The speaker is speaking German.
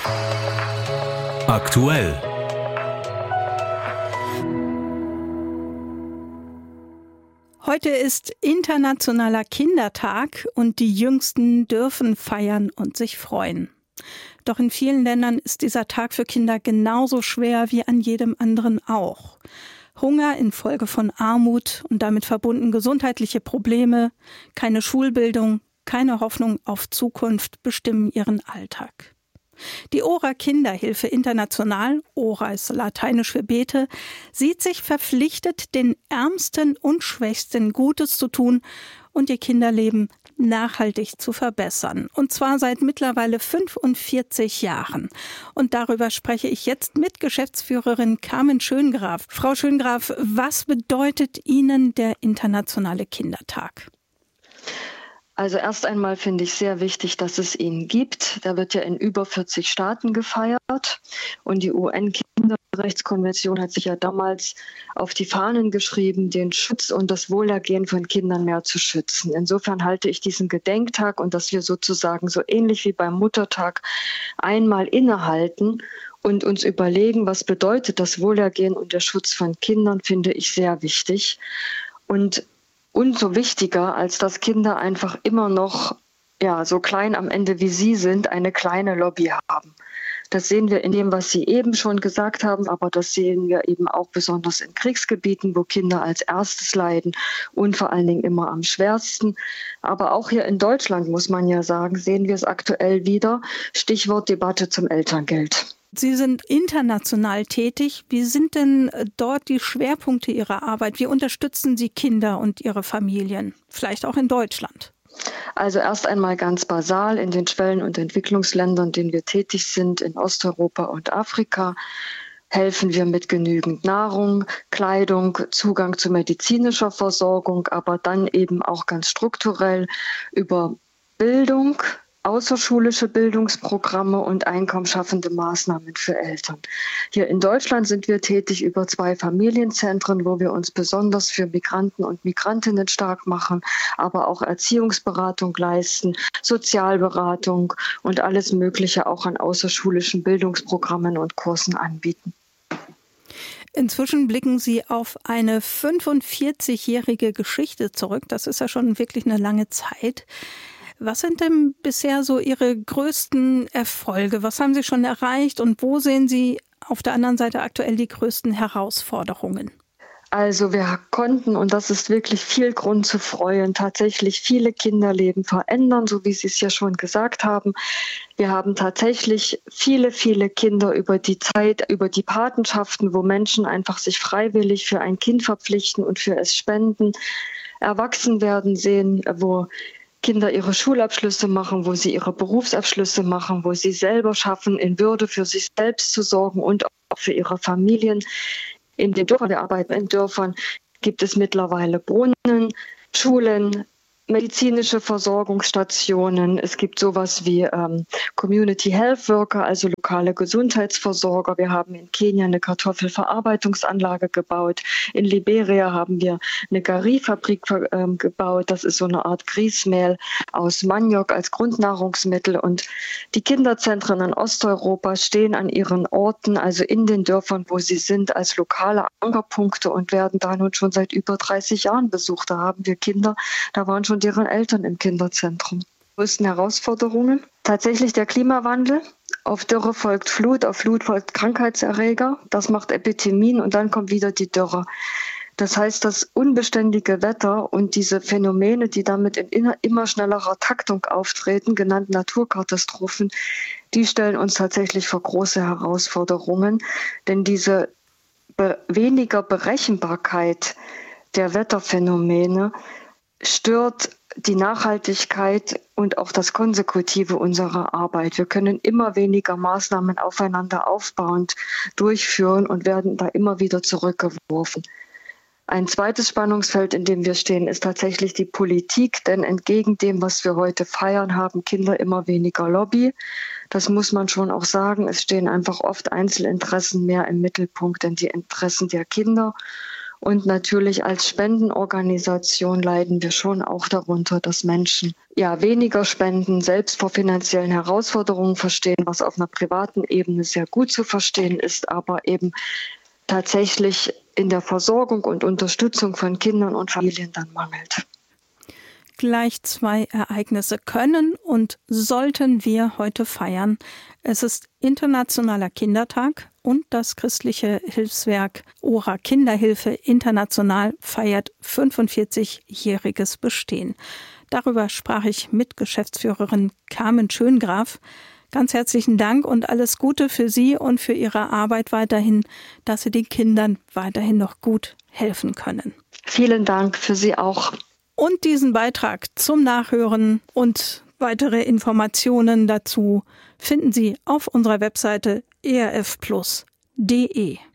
Aktuell. Heute ist Internationaler Kindertag und die Jüngsten dürfen feiern und sich freuen. Doch in vielen Ländern ist dieser Tag für Kinder genauso schwer wie an jedem anderen auch. Hunger infolge von Armut und damit verbunden gesundheitliche Probleme, keine Schulbildung, keine Hoffnung auf Zukunft bestimmen ihren Alltag. Die ORA Kinderhilfe International, ORA ist lateinisch für Bete, sieht sich verpflichtet, den Ärmsten und Schwächsten Gutes zu tun und ihr Kinderleben nachhaltig zu verbessern. Und zwar seit mittlerweile 45 Jahren. Und darüber spreche ich jetzt mit Geschäftsführerin Carmen Schöngraf. Frau Schöngraf, was bedeutet Ihnen der Internationale Kindertag? Also erst einmal finde ich sehr wichtig, dass es ihn gibt. Der wird ja in über 40 Staaten gefeiert. Und die UN-Kinderrechtskonvention hat sich ja damals auf die Fahnen geschrieben, den Schutz und das Wohlergehen von Kindern mehr zu schützen. Insofern halte ich diesen Gedenktag und dass wir sozusagen so ähnlich wie beim Muttertag einmal innehalten und uns überlegen, was bedeutet das Wohlergehen und der Schutz von Kindern, finde ich sehr wichtig. Und umso wichtiger, als dass Kinder einfach immer noch, so klein am Ende wie sie sind, eine kleine Lobby haben. Das sehen wir in dem, was Sie eben schon gesagt haben, aber das sehen wir eben auch besonders in Kriegsgebieten, wo Kinder als erstes leiden und vor allen Dingen immer am schwersten. Aber auch hier in Deutschland, muss man ja sagen, sehen wir es aktuell wieder. Stichwort Debatte zum Elterngeld. Sie sind international tätig. Wie sind denn dort die Schwerpunkte Ihrer Arbeit? Wie unterstützen Sie Kinder und ihre Familien? Vielleicht auch in Deutschland. Also erst einmal ganz basal in den Schwellen- und Entwicklungsländern, in denen wir tätig sind, in Osteuropa und Afrika, helfen wir mit genügend Nahrung, Kleidung, Zugang zu medizinischer Versorgung, aber dann eben auch ganz strukturell über Bildung, außerschulische Bildungsprogramme und einkommensschaffende Maßnahmen für Eltern. Hier in Deutschland sind wir tätig über 2 Familienzentren, wo wir uns besonders für Migranten und Migrantinnen stark machen, aber auch Erziehungsberatung leisten, Sozialberatung und alles Mögliche auch an außerschulischen Bildungsprogrammen und Kursen anbieten. Inzwischen blicken Sie auf eine 45-jährige Geschichte zurück. Das ist ja schon wirklich eine lange Zeit. Was sind denn bisher so Ihre größten Erfolge? Was haben Sie schon erreicht und wo sehen Sie auf der anderen Seite aktuell die größten Herausforderungen? Also wir konnten, und das ist wirklich viel Grund zu freuen, tatsächlich viele Kinderleben verändern, so wie Sie es ja schon gesagt haben. Wir haben tatsächlich viele, viele Kinder über die Zeit, über die Patenschaften, wo Menschen einfach sich freiwillig für ein Kind verpflichten und für es spenden, erwachsen werden sehen, wo Kinder ihre Schulabschlüsse machen, wo sie ihre Berufsabschlüsse machen, wo sie selber schaffen, in Würde für sich selbst zu sorgen und auch für ihre Familien. In den Dörfern, der Arbeit in Dörfern gibt es mittlerweile Brunnen, Schulen, medizinische Versorgungsstationen. Es gibt sowas wie Community Health Worker, also lokale Gesundheitsversorger. Wir haben in Kenia eine Kartoffelverarbeitungsanlage gebaut. In Liberia haben wir eine Garri-Fabrik gebaut. Das ist so eine Art Grießmehl aus Maniok als Grundnahrungsmittel. Und die Kinderzentren in Osteuropa stehen an ihren Orten, also in den Dörfern, wo sie sind, als lokale Ankerpunkte und werden da nun schon seit über 30 Jahren besucht. Da haben wir Kinder, da waren schon deren Eltern im Kinderzentrum. Größten Herausforderungen? Tatsächlich der Klimawandel. Auf Dürre folgt Flut, auf Flut folgt Krankheitserreger. Das macht Epidemien und dann kommt wieder die Dürre. Das heißt, das unbeständige Wetter und diese Phänomene, die damit in immer schnellerer Taktung auftreten, genannt Naturkatastrophen, die stellen uns tatsächlich vor große Herausforderungen. Denn diese weniger Berechenbarkeit der Wetterphänomene stört die Nachhaltigkeit und auch das Konsekutive unserer Arbeit. Wir können immer weniger Maßnahmen aufeinander aufbauend durchführen und werden da immer wieder zurückgeworfen. Ein zweites Spannungsfeld, in dem wir stehen, ist tatsächlich die Politik, denn entgegen dem, was wir heute feiern, haben Kinder immer weniger Lobby. Das muss man schon auch sagen. Es stehen einfach oft Einzelinteressen mehr im Mittelpunkt, denn die Interessen der Kinder. Und natürlich als Spendenorganisation leiden wir schon auch darunter, dass Menschen weniger spenden, selbst vor finanziellen Herausforderungen verstehen, was auf einer privaten Ebene sehr gut zu verstehen ist, aber eben tatsächlich in der Versorgung und Unterstützung von Kindern und Familien dann mangelt. Gleich 2 Ereignisse können und sollten wir heute feiern. Es ist Internationaler Kindertag und das christliche Hilfswerk Ora Kinderhilfe International feiert 45-jähriges Bestehen. Darüber sprach ich mit Geschäftsführerin Carmen Schöngraf. Ganz herzlichen Dank und alles Gute für Sie und für Ihre Arbeit weiterhin, dass Sie den Kindern weiterhin noch gut helfen können. Vielen Dank für Sie auch. Und diesen Beitrag zum Nachhören und weitere Informationen dazu finden Sie auf unserer Webseite erfplus.de.